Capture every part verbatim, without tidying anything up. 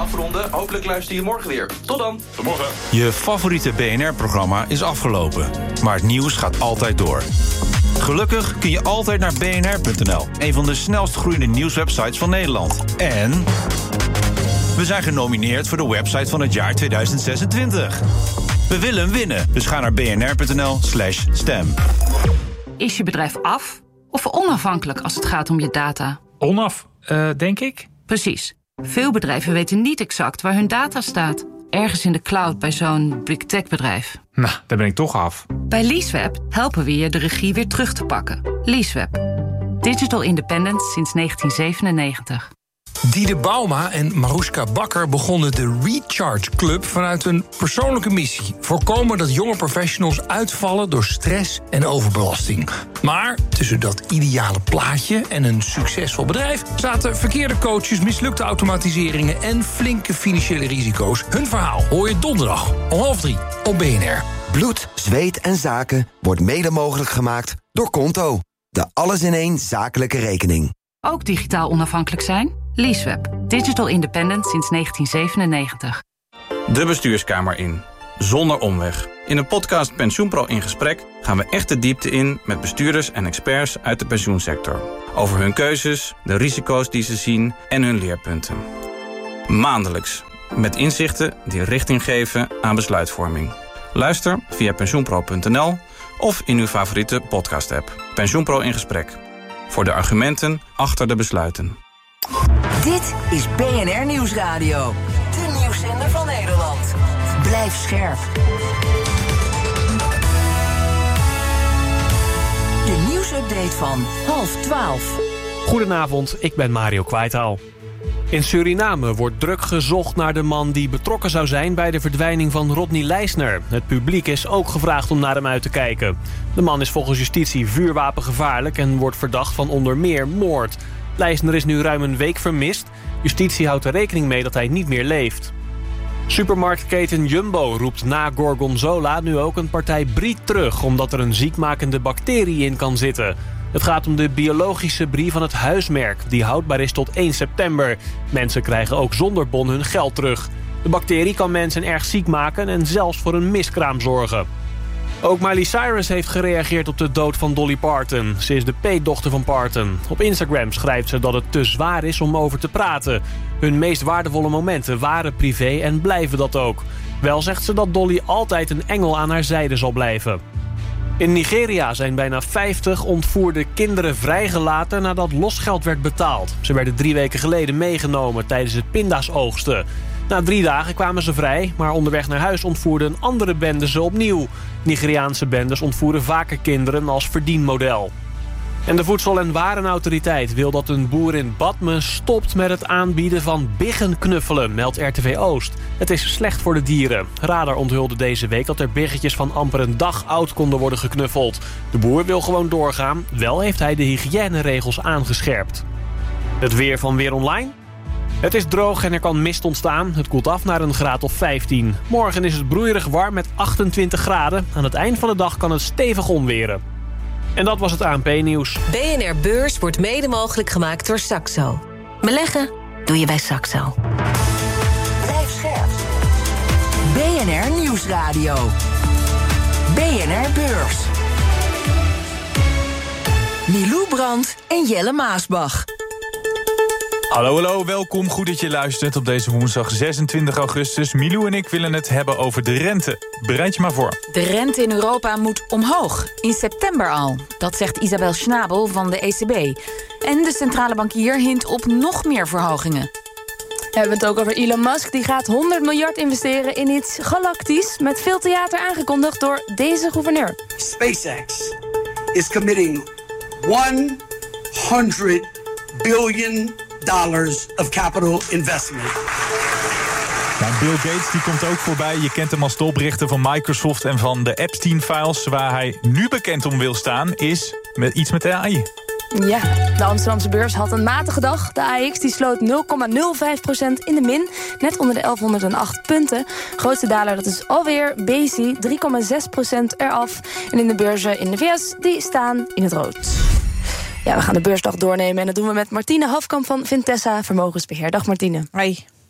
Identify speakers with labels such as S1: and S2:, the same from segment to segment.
S1: afronden. Hopelijk luister je morgen weer. Tot dan.
S2: Tot morgen.
S3: Je favoriete B N R-programma is afgelopen. Maar het nieuws gaat altijd door. Gelukkig kun je altijd naar b n r punt n l. Een van de snelst groeiende nieuwswebsites van Nederland. En we zijn genomineerd voor de website van het jaar tweeduizend zesentwintig. We willen hem winnen, dus ga naar b n r punt n l slash stem.
S4: Is je bedrijf af of onafhankelijk als het gaat om je data?
S5: Onaf, uh, denk ik.
S4: Precies. Veel bedrijven weten niet exact waar hun data staat. Ergens in de cloud bij zo'n big tech bedrijf.
S5: Nou, daar ben ik toch af.
S4: Bij Leaseweb helpen we je de regie weer terug te pakken. Leaseweb. Digital independence sinds negentien zevenennegentig.
S6: Diede Bauma en Maruska Bakker begonnen de Recharge Club vanuit een persoonlijke missie. Voorkomen dat jonge professionals uitvallen door stress en overbelasting. Maar tussen dat ideale plaatje en een succesvol bedrijf zaten verkeerde coaches, mislukte automatiseringen en flinke financiële risico's. Hun verhaal hoor je donderdag om half drie op B N R.
S7: Bloed, zweet en zaken wordt mede mogelijk gemaakt door Konto. De alles-in-één zakelijke rekening.
S4: Ook digitaal onafhankelijk zijn? Leaseweb. Digital independent sinds negentien zevenennegentig.
S8: De bestuurskamer in. Zonder omweg. In de podcast PensioenPro in gesprek gaan we echt de diepte in met bestuurders en experts uit de pensioensector. Over hun keuzes, de risico's die ze zien en hun leerpunten. Maandelijks. Met inzichten die richting geven aan besluitvorming. Luister via pensioenpro punt n l of in uw favoriete podcast-app. PensioenPro in gesprek. Voor de argumenten achter de besluiten.
S9: Dit is B N R Nieuwsradio. De nieuwszender van Nederland. Blijf scherp. De nieuwsupdate van half twaalf.
S10: Goedenavond, ik ben Mario Kwijtaal. In Suriname wordt druk gezocht naar de man die betrokken zou zijn bij de verdwijning van Rodney Leisner. Het publiek is ook gevraagd om naar hem uit te kijken. De man is volgens justitie vuurwapengevaarlijk en wordt verdacht van onder meer moord. Leisner is nu ruim een week vermist. Justitie houdt er rekening mee dat hij niet meer leeft. Supermarktketen Jumbo roept na Gorgonzola nu ook een partij brie terug, omdat er een ziekmakende bacterie in kan zitten. Het gaat om de biologische brie van het huismerk, die houdbaar is tot één september. Mensen krijgen ook zonder bon hun geld terug. De bacterie kan mensen erg ziek maken en zelfs voor een miskraam zorgen. Ook Miley Cyrus heeft gereageerd op de dood van Dolly Parton. Ze is de peetdochter van Parton. Op Instagram schrijft ze dat het te zwaar is om over te praten. Hun meest waardevolle momenten waren privé en blijven dat ook. Wel zegt ze dat Dolly altijd een engel aan haar zijde zal blijven. In Nigeria zijn bijna vijftig ontvoerde kinderen vrijgelaten nadat losgeld werd betaald. Ze werden drie weken geleden meegenomen tijdens het pindasoogsten. Na drie dagen kwamen ze vrij, maar onderweg naar huis ontvoerden een andere bende ze opnieuw. Nigeriaanse bendes ontvoeren vaker kinderen als verdienmodel. En de Voedsel- en Warenautoriteit wil dat een boer in Badme stopt met het aanbieden van biggenknuffelen, meldt R T V Oost. Het is slecht voor de dieren. Radar onthulde deze week dat er biggetjes van amper een dag oud konden worden geknuffeld. De boer wil gewoon doorgaan, wel heeft hij de hygiëneregels aangescherpt. Het weer van Weer Online. Het is droog en er kan mist ontstaan. Het koelt af naar een graad of vijftien. Morgen is het broeierig warm met achtentwintig graden. Aan het eind van de dag kan het stevig onweren. En dat was het A N P-nieuws.
S11: B N R Beurs wordt mede mogelijk gemaakt door Saxo. Beleggen doe je bij Saxo.
S9: Blijf scherp. B N R Nieuwsradio. B N R Beurs. Milou Brandt en Jelle Maasbach.
S12: Hallo, hallo, welkom. Goed dat je luistert op deze woensdag zesentwintig augustus. Milou en ik willen het hebben over de rente. Bereid je maar voor.
S13: De rente in Europa moet omhoog, in september al. Dat zegt Isabel Schnabel van de E C B. En de centrale bankier hint op nog meer verhogingen.
S14: We hebben het ook over Elon Musk. Die gaat honderd miljard investeren in iets galactisch, met veel theater aangekondigd door deze gouverneur.
S15: SpaceX is committing honderd biljoen dollars of capital investment.
S12: Ja, Bill Gates die komt ook voorbij. Je kent hem als toprichter van Microsoft en van de Epstein-files. Waar hij nu bekend om wil staan is met iets met A I.
S14: Ja, de Amsterdamse beurs had een matige dag. De A X die sloot nul komma nul vijf procent in de min, net onder de elfhonderdacht punten. Grootste daler, dat is alweer B C, drie komma zes procent eraf. En in de beurzen in de V S, die staan in het rood. Ja, we gaan de beursdag doornemen en dat doen we met Martine Hafkamp van Vintessa Vermogensbeheer. Dag Martine.
S16: Hoi.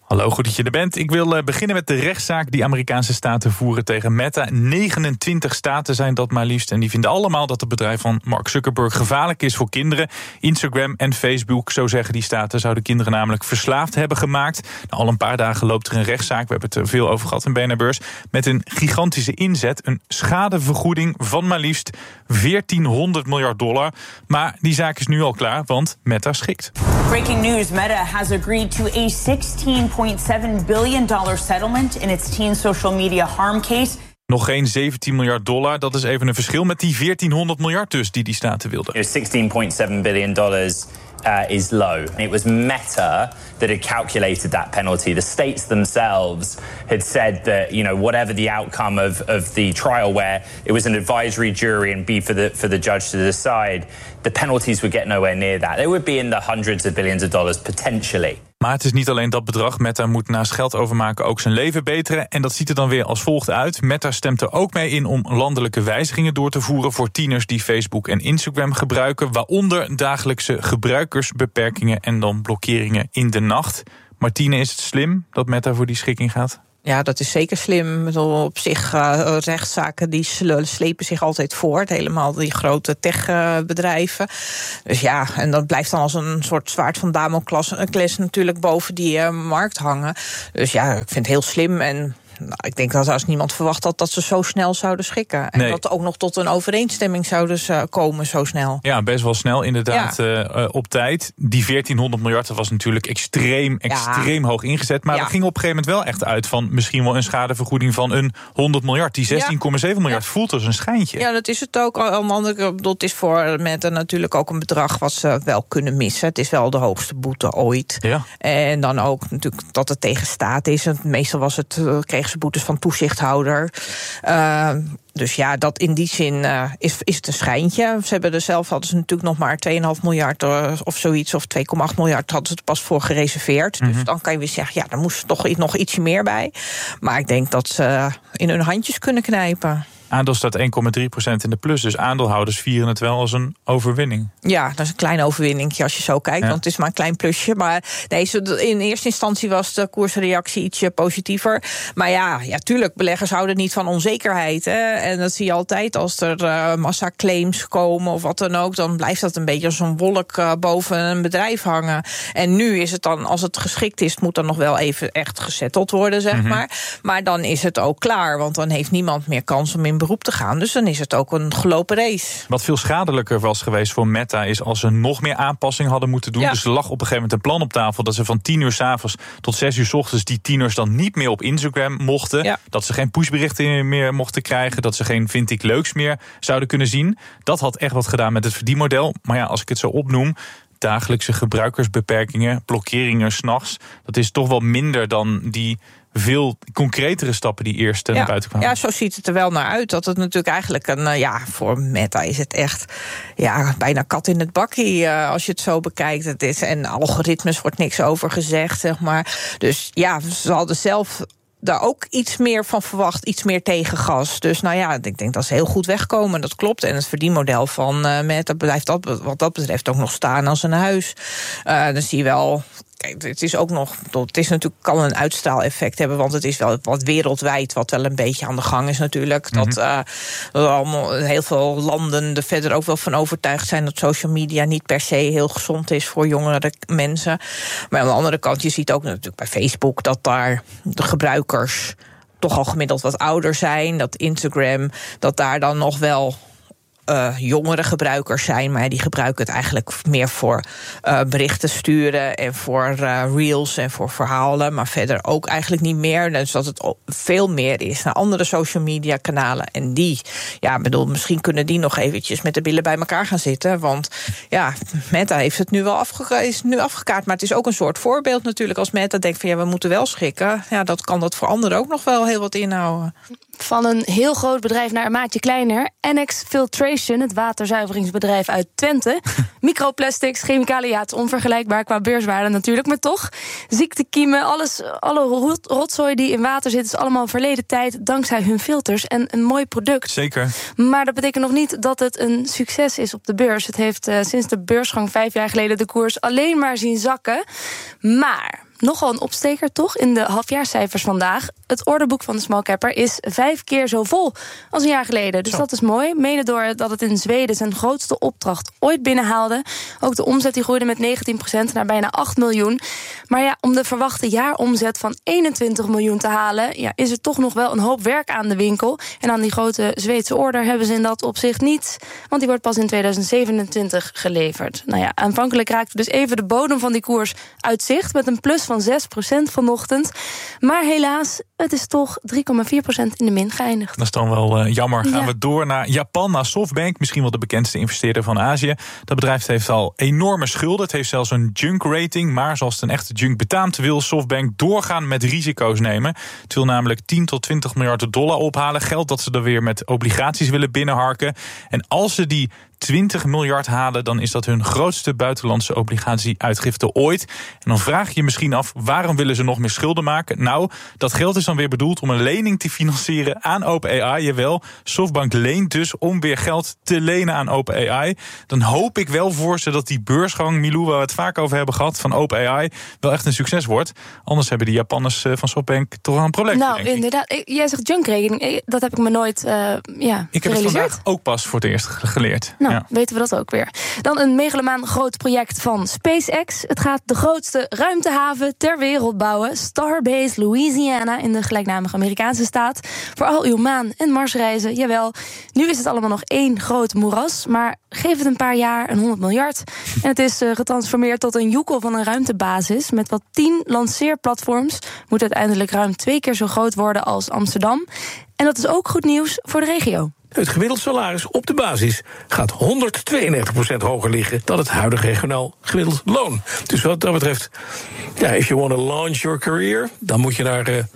S12: Hallo, goed dat je er bent. Ik wil uh, beginnen met de rechtszaak die Amerikaanse staten voeren tegen Meta. negenentwintig staten zijn dat maar liefst. En die vinden allemaal dat het bedrijf van Mark Zuckerberg gevaarlijk is voor kinderen. Instagram en Facebook, zo zeggen die staten, zouden kinderen namelijk verslaafd hebben gemaakt. Nou, al een paar dagen loopt er een rechtszaak, we hebben het er veel over gehad in B N R Beurs, met een gigantische inzet, een schadevergoeding van maar liefst veertienhonderd miljard dollar. Maar die zaak is nu al klaar, want Meta schikt.
S2: Breaking news, Meta has agreed to a sixteen point seven billion dollars settlement in its teen social media harm case.
S12: Nog geen zeventien miljard dollar, dat is even een verschil met die veertienhonderd miljard dus die die staten wilden.
S16: sixteen point seven billion dollars uh, is low. It was Meta that had calculated that penalty. The states themselves had said that, you know, whatever the outcome of, of the trial, where it was an advisory jury and be for the for the judge to decide, the penalties would get nowhere near that. They would be in the hundreds of billions of dollars potentially.
S12: Maar het is niet alleen dat bedrag. Meta moet naast geld overmaken ook zijn leven beteren. En dat ziet er dan weer als volgt uit. Meta stemt er ook mee in om landelijke wijzigingen door te voeren voor tieners die Facebook en Instagram gebruiken. Waaronder dagelijkse gebruikersbeperkingen en dan blokkeringen in de nacht. Martine, is het slim dat Meta voor die schikking gaat?
S17: Ja, dat is zeker slim. Op zich, uh, rechtszaken die slepen zich altijd voort. Helemaal die grote techbedrijven. Dus ja, en dat blijft dan als een soort zwaard van Damocles natuurlijk boven die uh, markt hangen. Dus ja, ik vind het heel slim. En nou, ik denk dat als niemand verwacht had dat ze zo snel zouden schikken. En nee. dat er ook nog tot een overeenstemming zouden komen zo snel.
S12: Ja, best wel snel inderdaad, ja. uh, op tijd. Die veertienhonderd miljard, dat was natuurlijk extreem, extreem ja. hoog ingezet. Maar ja. we gingen op een gegeven moment wel echt uit van misschien wel een schadevergoeding van een honderd miljard. Die zestien komma zeven miljard ja. voelt als een schijntje.
S17: Ja, dat is het ook. Aan de andere kant, dat is voor Meta natuurlijk ook een bedrag wat ze wel kunnen missen. Het is wel de hoogste boete ooit. Ja. En dan ook natuurlijk dat het tegen staat is. En meestal was het, uh, kregen ze boetes van toezichthouder. Uh, Dus ja, dat in die zin uh, is, is het een schijntje. Ze hebben er zelf hadden ze natuurlijk nog maar twee komma vijf miljard uh, of zoiets, of twee komma acht miljard hadden ze er pas voor gereserveerd. Mm-hmm. Dus dan kan je weer zeggen, ja, daar moest toch nog ietsje meer bij. Maar ik denk dat ze in hun handjes kunnen knijpen.
S12: Aandeel staat één komma drie procent in de plus. Dus aandeelhouders vieren het wel als een overwinning.
S17: Ja, dat is een klein overwinningje als je zo kijkt. Ja. Want het is maar een klein plusje. Maar nee, in eerste instantie was de koersreactie ietsje positiever. Maar ja, ja, tuurlijk, beleggers houden niet van onzekerheid. Hè? En dat zie je altijd als er uh, massaclaims komen of wat dan ook. Dan blijft dat een beetje als een wolk uh, boven een bedrijf hangen. En nu is het dan, als het geschikt is, moet dan nog wel even echt gesetteld worden, zeg mm-hmm. maar. Maar dan is het ook klaar. Want dan heeft niemand meer kans om in beroep te gaan. Dus dan is het ook een gelopen race.
S12: Wat veel schadelijker was geweest voor Meta is als ze nog meer aanpassingen hadden moeten doen. Ja. Dus er lag op een gegeven moment een plan op tafel dat ze van tien uur 's avonds tot zes uur 's ochtends die tieners dan niet meer op Instagram mochten. Ja. Dat ze geen pushberichten meer mochten krijgen. Dat ze geen vind ik leuks meer zouden kunnen zien. Dat had echt wat gedaan met het verdienmodel. Maar ja, als ik het zo opnoem, dagelijkse gebruikersbeperkingen, blokkeringen 's nachts, dat is toch wel minder dan die veel concretere stappen die eerst naar
S17: ja,
S12: buiten kwamen.
S17: Ja, zo ziet het er wel naar uit. Dat het natuurlijk eigenlijk een, ja, voor Meta is het echt ja, bijna kat in het bakkie, uh, als je het zo bekijkt. Het is, en algoritmes wordt niks over gezegd, zeg maar. Dus ja, ze hadden zelf daar ook iets meer van verwacht, iets meer tegengas. Dus nou ja, ik denk dat ze heel goed wegkomen, dat klopt. En het verdienmodel van uh, Meta blijft dat, wat dat betreft ook nog staan als een huis. Uh, dan zie je wel. Kijk, het is ook nog, het is natuurlijk, kan een uitstraaleffect hebben, want het is wel wat wereldwijd wat wel een beetje aan de gang is natuurlijk. Mm-hmm. Dat uh, allemaal heel veel landen er verder ook wel van overtuigd zijn dat social media niet per se heel gezond is voor jongere mensen. Maar aan de andere kant, je ziet ook natuurlijk bij Facebook dat daar de gebruikers toch al gemiddeld wat ouder zijn. Dat Instagram, dat daar dan nog wel Uh, jongere gebruikers zijn, maar die gebruiken het eigenlijk meer voor uh, berichten sturen en voor uh, reels en voor verhalen, maar verder ook eigenlijk niet meer. Dus dat het veel meer is naar andere social media kanalen. En die, ja, bedoel, misschien kunnen die nog eventjes met de billen bij elkaar gaan zitten, want ja, Meta heeft het nu wel afge- is nu afgekaart, maar het is ook een soort voorbeeld natuurlijk. Als Meta denkt van ja, we moeten wel schikken, ja, dat kan dat voor anderen ook nog wel heel wat inhouden.
S14: Van een heel groot bedrijf naar een maatje kleiner. Annex Filtration, het waterzuiveringsbedrijf uit Twente. Microplastics, chemicaliën, ja, het is onvergelijkbaar qua beurswaarde natuurlijk, maar toch. Ziektekiemen, alles, alle rot, rotzooi die in water zit, is allemaal verleden tijd dankzij hun filters. En een mooi product.
S12: Zeker.
S14: Maar dat betekent nog niet dat het een succes is op de beurs. Het heeft uh, sinds de beursgang vijf jaar geleden de koers alleen maar zien zakken. Maar nogal een opsteker toch in de halfjaarscijfers vandaag. Het orderboek van de smallcapper is vijf keer zo vol als een jaar geleden. Dus zo. Dat is mooi. Mede doordat het in Zweden zijn grootste opdracht ooit binnenhaalde. Ook de omzet die groeide met negentien procent naar bijna acht miljoen. Maar ja, om de verwachte jaaromzet van eenentwintig miljoen te halen, ja, is er toch nog wel een hoop werk aan de winkel. En aan die grote Zweedse order hebben ze in dat opzicht niet. Want die wordt pas in tweeduizend zevenentwintig geleverd. Nou ja, aanvankelijk raakte dus even de bodem van die koers uit zicht met een plus van zes procent vanochtend. Maar helaas, het is toch drie komma vier procent in de min geëindigd.
S12: Dat is dan wel uh, jammer. Gaan
S14: Ja.
S12: we door naar Japan, naar SoftBank. Misschien wel de bekendste investeerder van Azië. Dat bedrijf heeft al enorme schulden. Het heeft zelfs een junk rating. Maar zoals het een echte junk betaamt, wil SoftBank doorgaan met risico's nemen. Het wil namelijk tien tot twintig miljard dollar ophalen. Geld dat ze dan weer met obligaties willen binnenharken. En als ze die twintig miljard halen, dan is dat hun grootste buitenlandse obligatieuitgifte ooit. En dan vraag je je misschien af, waarom willen ze nog meer schulden maken? Nou, dat geld is dan weer bedoeld om een lening te financieren aan OpenAI. Jawel, SoftBank leent dus om weer geld te lenen aan OpenAI. Dan hoop ik wel voor ze dat die beursgang, Milou, waar we het vaak over hebben gehad, van OpenAI, wel echt een succes wordt. Anders hebben die Japanners van SoftBank toch wel een probleem.
S14: Nou, inderdaad. Ik- Jij zegt junkrekening. Dat heb ik me nooit uh, ja,
S12: Ik heb het
S14: gerealiseerd.
S12: vandaag ook pas voor het eerst geleerd.
S14: Nou,
S12: Ja.
S14: weten we dat ook weer. Dan een megalomaan groot project van SpaceX. Het gaat de grootste ruimtehaven ter wereld bouwen. Starbase Louisiana in de gelijknamige Amerikaanse staat. Voor al uw maan- en Marsreizen, jawel. Nu is het allemaal nog één groot moeras. Maar geef het een paar jaar, een honderd miljard. En het is uh, getransformeerd tot een joekel van een ruimtebasis. Met wat tien lanceerplatforms. Moet uiteindelijk ruim twee keer zo groot worden als Amsterdam. En dat is ook goed nieuws voor de regio.
S6: Het gemiddeld salaris op de basis gaat honderdtweeënnegentig procent hoger liggen dan het huidige regionaal gemiddeld loon. Dus wat dat betreft, ja, if you want to launch your career, dan moet je naar uh,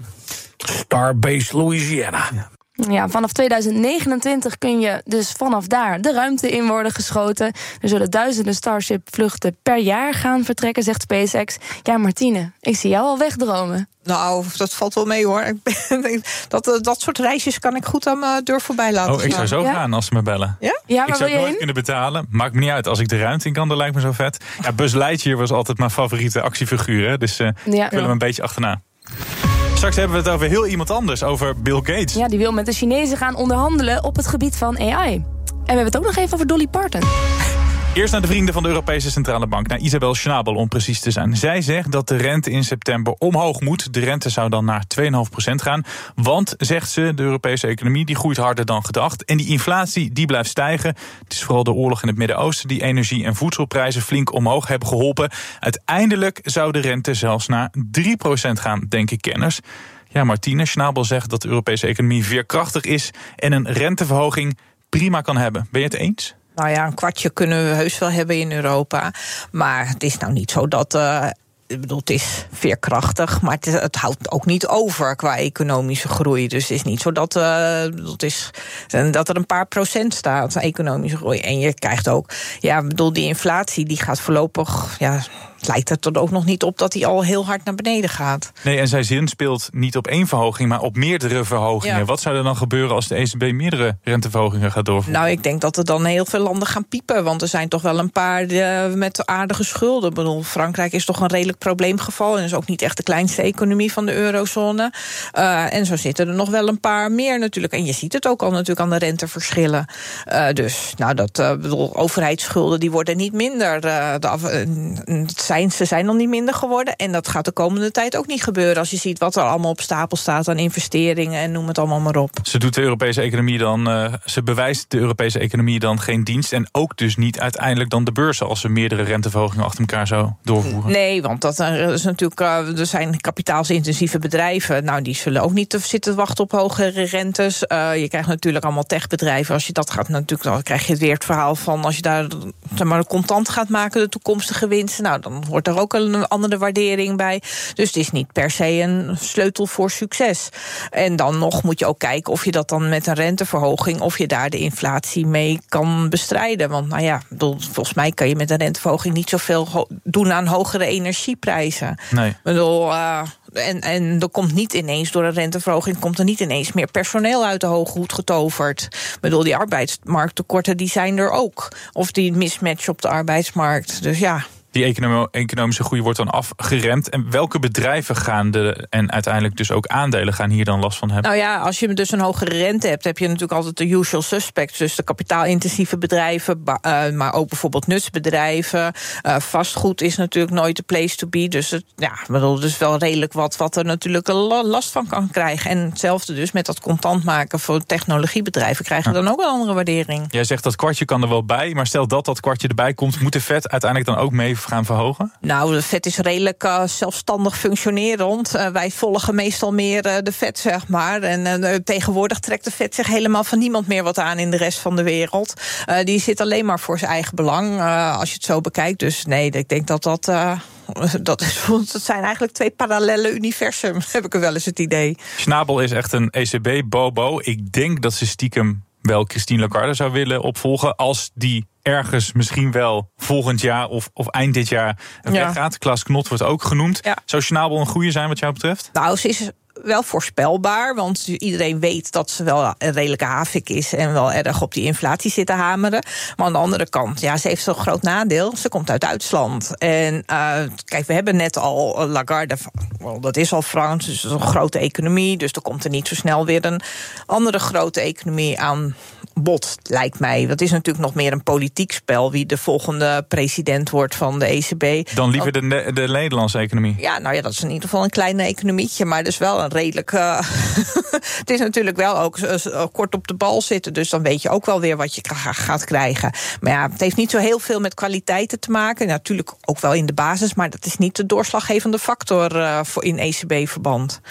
S6: Starbase Louisiana. Ja.
S14: Ja, vanaf tweeduizend negenentwintig kun je dus vanaf daar de ruimte in worden geschoten. Er zullen duizenden Starship-vluchten per jaar gaan vertrekken, zegt SpaceX. Ja, Martine, ik zie jou al wegdromen.
S17: Nou, dat valt wel mee hoor. Ik ben, dat, dat soort reisjes kan ik goed aan mijn deur voorbij laten
S12: Oh, ik zou zo
S14: Ja?
S12: gaan als ze me bellen.
S17: Ja?
S14: Ja,
S12: Ik
S14: waar
S12: zou
S14: wil
S12: het
S14: je
S12: nooit
S14: heen?
S12: kunnen betalen. Maakt me niet uit. Als ik de ruimte in kan, dat lijkt me zo vet. Ja, Buzz Lightyear was altijd mijn favoriete actiefiguur. Hè? Dus uh,
S14: Ja.
S12: ik wil hem een beetje achterna. Straks hebben we het over heel iemand anders. Over Bill Gates.
S14: Ja, die wil met de Chinezen gaan onderhandelen op het gebied van A I. En we hebben het ook nog even over Dolly Parton.
S12: Eerst naar de vrienden van de Europese Centrale Bank, naar Isabel Schnabel om precies te zijn. Zij zegt dat de rente in september omhoog moet. De rente zou dan naar twee komma vijf procent gaan. Want, zegt ze, de Europese economie die groeit harder dan gedacht. En die inflatie die blijft stijgen. Het is vooral de oorlog in het Midden-Oosten die energie- en voedselprijzen flink omhoog hebben geholpen. Uiteindelijk zou de rente zelfs naar drie procent gaan, denken kenners. Ja, Martine, Schnabel zegt dat de Europese economie veerkrachtig is en een renteverhoging prima kan hebben. Ben je het eens?
S17: Nou ja, een kwartje kunnen we heus wel hebben in Europa. Maar het is nou niet zo dat... Uh, ik bedoel, het is veerkrachtig, maar het, is, het houdt ook niet over qua economische groei. Dus het is niet zo dat, uh, het is, dat er een paar procent staat economische groei. En je krijgt ook, ja, ik bedoel, die inflatie die gaat voorlopig... Ja, het lijkt er tot ook nog niet op dat die al heel hard naar beneden gaat.
S12: Nee, en zij zin speelt niet op één verhoging, maar op meerdere verhogingen.
S17: Ja. Wat
S12: zou er dan gebeuren als de E C B meerdere renteverhogingen gaat doorvoeren?
S17: Nou, ik denk dat er dan heel veel landen gaan piepen. Want er zijn toch wel een paar uh, met aardige schulden. Ik bedoel, Frankrijk is toch een redelijk probleemgeval. En is ook niet echt de kleinste economie van de eurozone. Uh, en zo zitten er nog wel een paar meer natuurlijk. En je ziet het ook al natuurlijk aan de renteverschillen. Uh, dus, nou, dat uh, bedoel, overheidsschulden die worden niet minder. Uh, de af, uh, zijn, ze zijn nog niet minder geworden. En dat gaat de komende tijd ook niet gebeuren. Als je ziet wat er allemaal op stapel staat aan investeringen en noem het allemaal maar op.
S12: Ze doet de Europese economie dan, uh, ze bewijst de Europese economie dan geen dienst. En ook dus niet uiteindelijk dan de beurzen als ze meerdere renteverhogingen achter elkaar zo doorvoeren.
S17: Nee, want dat er is natuurlijk, uh, er zijn kapitaalsintensieve bedrijven. Nou, die zullen ook niet zitten wachten op hogere rentes. Uh, je krijgt natuurlijk allemaal techbedrijven. Als je dat gaat, natuurlijk, dan krijg je het weer het verhaal van als je daar zeg maar contant gaat maken, de toekomstige winsten. Nou, dan wordt er ook een andere waardering bij. Dus het is niet per se een sleutel voor succes. En dan nog moet je ook kijken of je dat dan met een renteverhoging, of je daar de inflatie mee kan bestrijden. Want nou ja, volgens mij kan je met een renteverhoging niet zoveel ho- doen aan hogere energieprijzen.
S12: Nee.
S17: Ik bedoel, uh, en, en er komt niet ineens door een renteverhoging komt er niet ineens meer personeel uit de hoge hoed getoverd. Ik bedoel, die arbeidsmarkttekorten die zijn er ook. Of die mismatch op de arbeidsmarkt. Dus ja.
S12: Die econom- economische groei wordt dan afgeremd. En welke bedrijven gaan de, en uiteindelijk dus ook aandelen gaan hier dan last van hebben?
S17: Nou ja, als je dus een hogere rente hebt, heb je natuurlijk altijd de usual suspects. Dus de kapitaalintensieve bedrijven, uh, maar ook bijvoorbeeld nutsbedrijven. Uh, vastgoed is natuurlijk nooit de place to be. Dus het, ja, bedoel, dus wel redelijk wat, wat er natuurlijk last van kan krijgen. En hetzelfde dus met dat contant maken voor technologiebedrijven krijgen ja. dan ook een andere waardering.
S12: Jij zegt dat kwartje kan er wel bij, maar stel dat dat kwartje erbij komt, moet de Fed uiteindelijk dan ook mee gaan verhogen?
S17: Nou, de Fed is redelijk uh, zelfstandig functionerend. Uh, wij volgen meestal meer uh, de Fed, zeg maar. En uh, tegenwoordig trekt de Fed zich helemaal van niemand meer wat aan in de rest van de wereld. Uh, die zit alleen maar voor zijn eigen belang, uh, als je het zo bekijkt. Dus nee, ik denk dat dat... Uh, Dat, is, dat zijn eigenlijk twee parallele universum, heb ik er wel eens het idee.
S12: Schnabel is echt een E C B-bobo. Ik denk dat ze stiekem wel Christine Lagarde zou willen opvolgen als die ergens misschien wel volgend jaar of, of eind dit jaar ja. weggaat. Klaas Knot wordt ook genoemd. Ja. Zou Schnabel een goede zijn wat jou betreft?
S17: Nou, ze is wel voorspelbaar, want iedereen weet dat ze wel een redelijke havik is en wel erg op die inflatie zit te hameren. Maar aan de andere kant, ja, ze heeft zo'n groot nadeel. Ze komt uit Duitsland. En uh, kijk, we hebben net al Lagarde, well, dat is al Frans, dus dat is een grote economie, dus er komt er niet zo snel weer een andere grote economie aan bod, lijkt mij. Dat is natuurlijk nog meer een politiek spel, wie de volgende president wordt van de E C B.
S12: Dan liever de, de Nederlandse economie.
S17: Ja, nou ja, dat is in ieder geval een kleine economietje, maar dus wel een redelijk... Uh, het is natuurlijk wel ook uh, kort op de bal zitten, dus dan weet je ook wel weer wat je gaat krijgen. Maar ja, het heeft niet zo heel veel met kwaliteiten te maken. Natuurlijk ook wel in de basis, maar dat is niet de doorslaggevende factor uh, voor in E C B-verband.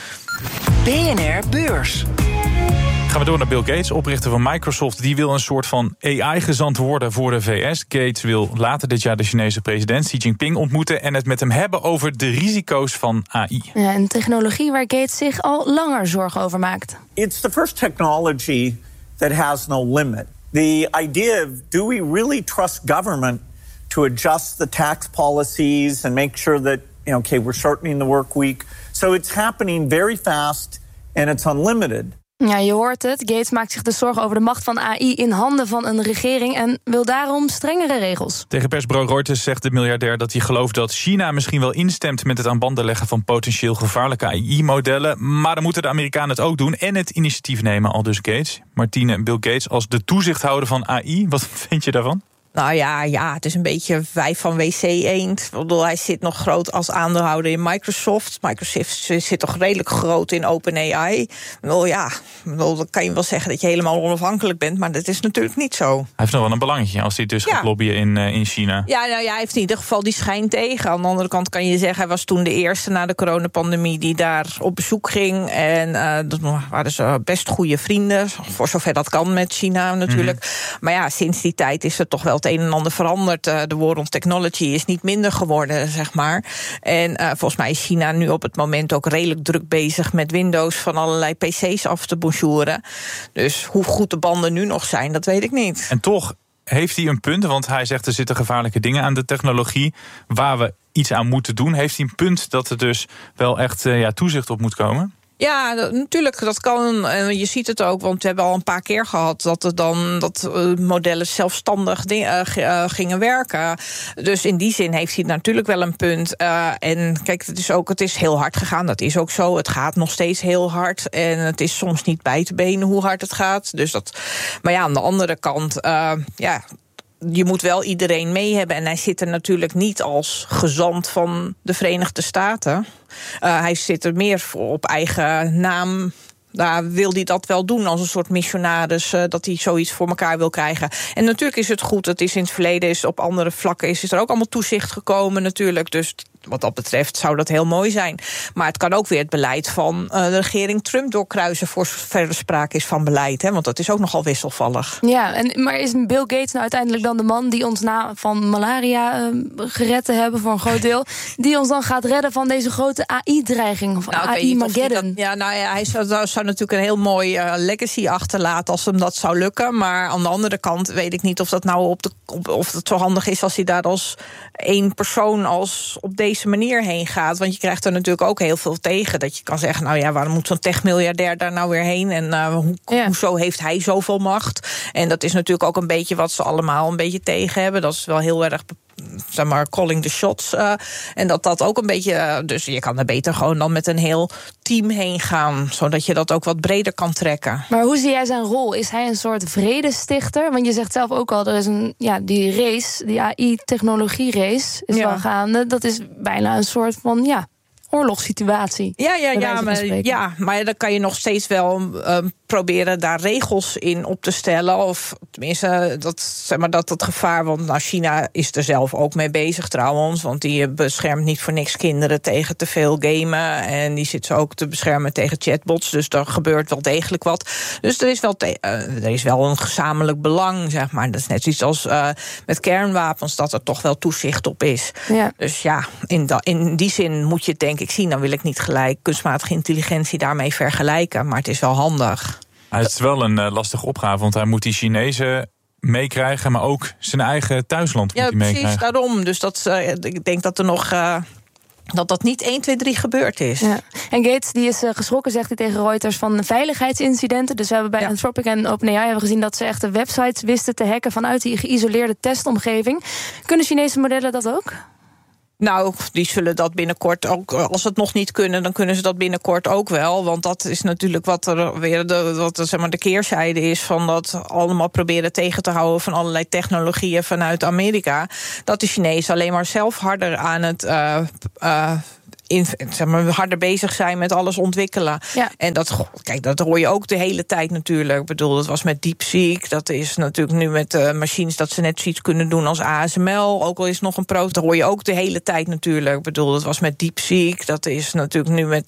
S9: B N R Beurs.
S12: Gaan we door naar Bill Gates, oprichter van Microsoft. Die wil een soort van A I-gezant worden voor de V S. Gates wil later dit jaar de Chinese president Xi Jinping ontmoeten en het met hem hebben over de risico's van A I.
S14: Ja, een technologie waar Gates zich al langer zorgen over maakt.
S18: It's the first technology that has no limit. The idea of, do we really trust government to adjust the tax policies and make sure that, you know, okay, we're shortening the work week. So it's happening very fast and it's unlimited.
S14: Ja, je hoort het. Gates maakt zich dus zorgen over de macht van A I in handen van een regering en wil daarom strengere regels.
S12: Tegen persbureau Reuters zegt de miljardair dat hij gelooft dat China misschien wel instemt met het aan banden leggen van potentieel gevaarlijke A I-modellen. Maar dan moeten de Amerikanen het ook doen en het initiatief nemen, al dus Gates. Martine, Bill Gates als de toezichthouder van A I, wat vind je daarvan?
S17: Nou ja, ja, het is een beetje vijf van W C eend. Hij zit nog groot als aandeelhouder in Microsoft. Microsoft zit toch redelijk groot in OpenAI. Nou ja, dan kan je wel zeggen dat je helemaal onafhankelijk bent, maar dat is natuurlijk niet zo.
S12: Hij heeft nog wel een belangetje als hij dus ja. gaat lobbyen in, uh, in China.
S17: Ja, nou ja, hij heeft in ieder geval die schijn tegen. Aan de andere kant kan je zeggen, hij was toen de eerste na de coronapandemie die daar op bezoek ging. En uh, dat waren ze best goede vrienden, voor zover dat kan met China natuurlijk. Mm-hmm. Maar ja, sinds die tijd is er toch wel het een en ander veranderd. De war on technology is niet minder geworden, zeg maar. En uh, volgens mij is China nu op het moment ook redelijk druk bezig met Windows van allerlei P C's af te bonjouren. Dus hoe goed de banden nu nog zijn, dat weet ik niet.
S12: En toch heeft hij een punt, want hij zegt er zitten gevaarlijke dingen aan de technologie waar we iets aan moeten doen. Heeft hij een punt dat er dus wel echt uh, ja, toezicht op moet komen?
S17: Ja, dat, natuurlijk, dat kan. En je ziet het ook, want we hebben al een paar keer gehad dat er dan dat uh, modellen zelfstandig ding, uh, uh, gingen werken. Dus in die zin heeft hij natuurlijk wel een punt. Uh, en kijk, het is ook, het is heel hard gegaan. Dat is ook zo. Het gaat nog steeds heel hard. En het is soms niet bij te benen hoe hard het gaat. Dus dat. Maar ja, aan de andere kant, uh, ja. Je moet wel iedereen mee hebben. En hij zit er natuurlijk niet als gezant van de Verenigde Staten. Uh, hij zit er meer voor op eigen naam. Daar wil hij dat wel doen als een soort missionaris, uh, dat hij zoiets voor elkaar wil krijgen. En natuurlijk is het goed, het is in het verleden, is op andere vlakken is, is er ook allemaal toezicht gekomen natuurlijk. Dus wat dat betreft zou dat heel mooi zijn. Maar het kan ook weer het beleid van uh, de regering Trump doorkruisen, voor zover er sprake is van beleid. Hè, want dat is ook nogal wisselvallig.
S14: Ja, en, maar is Bill Gates nou uiteindelijk dan de man die ons na van malaria uh, gered te hebben voor een groot deel, die ons dan gaat redden van deze grote A I-dreiging of nou, A I-mageddon?
S17: Ja, nou ja, hij zou, zou natuurlijk een heel mooi uh, legacy achterlaten als hem dat zou lukken. Maar aan de andere kant weet ik niet of dat nou op de op, of het zo handig is als hij daar als één persoon als op deze manier heen gaat. Want je krijgt er natuurlijk ook heel veel tegen. Dat je kan zeggen, nou ja, waarom moet zo'n techmiljardair daar nou weer heen? En uh, hoe, ja. hoezo heeft hij zoveel macht? En dat is natuurlijk ook een beetje wat ze allemaal een beetje tegen hebben. Dat is wel heel erg zeg maar, calling the shots. Uh, en dat dat ook een beetje... Uh, dus je kan er beter gewoon dan met een heel team heen gaan, zodat je dat ook wat breder kan trekken.
S14: Maar hoe zie jij zijn rol? Is hij een soort vredestichter? Want je zegt zelf ook al, er is een, ja, die race, die A I-technologie-race is
S17: Ja.
S14: wel gaande. Dat is bijna een soort van, ja, oorlogssituatie.
S17: Ja, ja,
S14: bij
S17: ja,
S14: wijze van
S17: maar,
S14: spreken.
S17: ja, maar dan kan je nog steeds wel um, proberen daar regels in op te stellen. Of tenminste, dat, zeg maar, dat het gevaar... Want nou, China is er zelf ook mee bezig trouwens. Want die beschermt niet voor niks kinderen tegen te veel gamen. En die zit ze ook te beschermen tegen chatbots. Dus er gebeurt wel degelijk wat. Dus er is wel, te, uh, er is wel een gezamenlijk belang, zeg maar. Dat is net zoiets als uh, met kernwapens, dat er toch wel toezicht op is.
S14: Ja.
S17: Dus ja, in, da, in die zin moet je het denk ik zien. Dan wil ik niet gelijk kunstmatige intelligentie daarmee vergelijken. Maar het is wel handig.
S12: Het is wel een uh, lastige opgave, want hij moet die Chinezen meekrijgen, maar ook zijn eigen thuisland moet
S17: Ja,
S12: hij
S17: precies,
S12: meekrijgen.
S17: daarom. Dus dat, uh, ik denk dat er nog... Uh, dat dat niet één, twee, drie gebeurd is.
S14: Ja. En Gates die is uh, geschrokken, zegt hij tegen Reuters, van veiligheidsincidenten. Dus we hebben bij ja. Anthropic en OpenAI hebben gezien dat ze echt de websites wisten te hacken vanuit die geïsoleerde testomgeving. Kunnen Chinese modellen dat ook?
S17: Nou, die zullen dat binnenkort ook... Als ze het nog niet kunnen, dan kunnen ze dat binnenkort ook wel. Want dat is natuurlijk wat er weer de, wat er, zeg maar, de keerzijde is... van dat allemaal proberen tegen te houden... van allerlei technologieën vanuit Amerika. Dat de Chinezen alleen maar zelf harder aan het... Uh, uh, In, zeg maar, harder bezig zijn met alles ontwikkelen.
S14: Ja.
S17: En dat, kijk, dat hoor je ook de hele tijd natuurlijk. Ik bedoel, dat was met DeepSeek. Dat is natuurlijk nu met uh, machines dat ze net zoiets kunnen doen als A S M L. Ook al is nog een pro. Dat hoor je ook de hele tijd natuurlijk. Ik bedoel, dat was met DeepSeek. Dat is natuurlijk nu met